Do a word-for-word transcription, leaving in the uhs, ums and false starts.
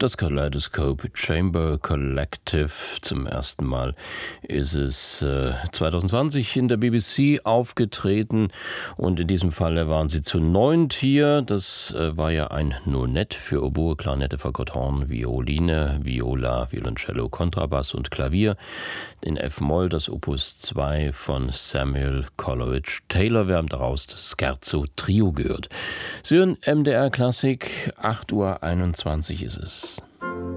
Das Kaleidoscope Chamber Collective. Zum ersten Mal ist es äh, zwanzig zwanzig in der B B C aufgetreten und in diesem Falle waren sie zu neunt hier. Das äh, war ja ein Nonett für Oboe, Klarinette, Fagott, Horn, Violine, Viola, Violoncello, Kontrabass und Klavier. In F-Moll das Opus zwei von Samuel Coleridge Taylor. Wir haben daraus das Scherzo Trio gehört. Sie hören M D R Klassik, acht Uhr einundzwanzig ist es.